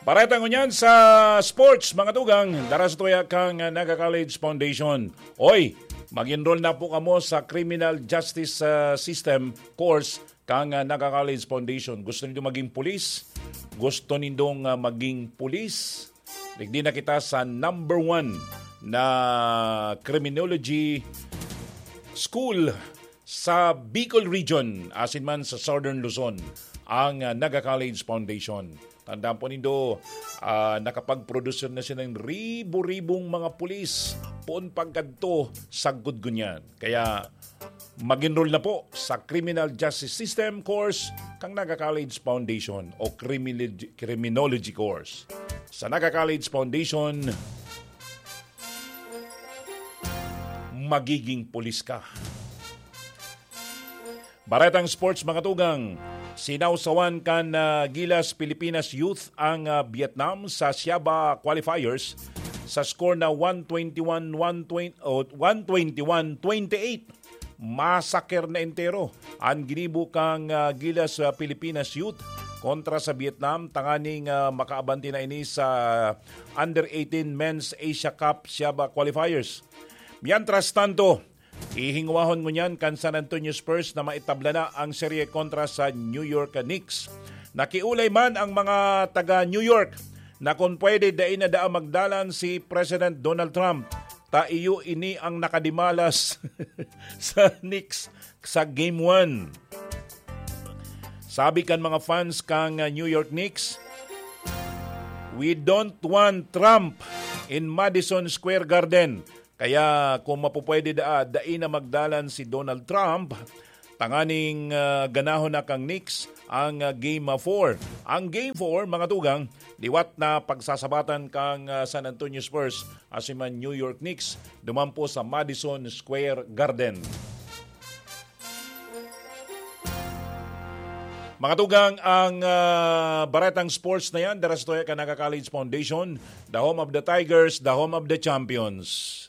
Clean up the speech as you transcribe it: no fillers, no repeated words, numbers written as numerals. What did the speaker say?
Paretang nyan sa sports, mga tugang, daras tuya kang Naga College Foundation. Oy, mag-enroll na po kamo sa Criminal Justice System course kang Naga College Foundation. Gusto nindo maging pulis? Gusto nindong maging pulis? Ligdi na kita sa number 1 na criminology school sa Bicol Region, asin man sa Southern Luzon, ang Naga College Foundation. Tandaan po nindo, nakapag-produce na siya ng ribu-ribong mga pulis poon pagkadto sa Gudgunyan. Kaya mag-enroll na po sa Criminal Justice System course kang Naga College Foundation o Criminology course. Sa Naga College Foundation, magiging pulis ka. Baretang sports, mga tugang. Sinausawan kan Gilas Pilipinas Youth ang Vietnam sa Siaba qualifiers sa score na 121-28. Masaker na entero ang ginibo kang Gilas Pilipinas Youth kontra sa Vietnam, tanganing makaabanti na ini sa Under-18 Men's Asia Cup Siaba qualifiers. Mientras tanto, ihingwahon mo niyan kan San Antonio Spurs na maitabla na ang serye kontra sa New York Knicks. Nakiulay man ang mga taga New York na kung pwede dain na daang magdalan si President Donald Trump. Taiyo ini ang nakadimalas sa Knicks sa Game 1. Sabi kan mga fans kang New York Knicks, "We don't want Trump in Madison Square Garden." Kaya kung mapupwede dain na magdalan si Donald Trump, tanganing ganahon na kang Knicks ang Game 4. Ang Game 4, mga tugang, liwat na pagsasabatan kang San Antonio Spurs asiman New York Knicks dumampo sa Madison Square Garden. Mga tugang, ang baretang sports na yan, daras toya ka Naga College Foundation, the home of the Tigers, the home of the champions.